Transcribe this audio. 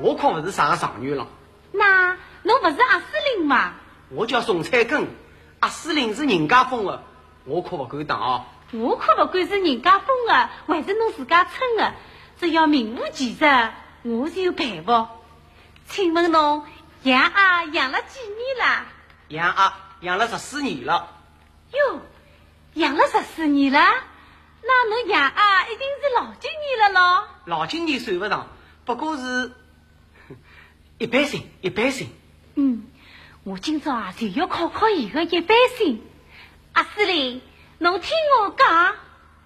我可不是啥个状元了。 那侬不是阿司令吗？ 我叫宋彩根，阿司令是人家封的，我可不敢当啊。 我可不管是人家封的，还是侬自家称的，只要名副其实，我就有办法。请问侬养鸭养了几年了？ 养鸭养了14年了。 哟，养了14年了？那侬养鸭一定是老经验了咯？ 老经验算不上，不过是一般性，一般性。 我今朝就要考考伊个一般性。阿司令，侬听我讲。